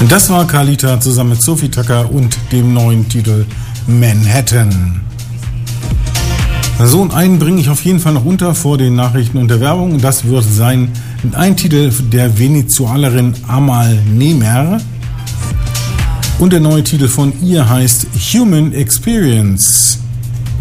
Das war Carlita zusammen mit Sophie Tucker und dem neuen Titel Manhattan. So, und einen bringe ich auf jeden Fall noch unter vor den Nachrichten und der Werbung. Das wird sein ein Titel der Venezuelerin Amal Nemer. Und der neue Titel von ihr heißt Human Experience.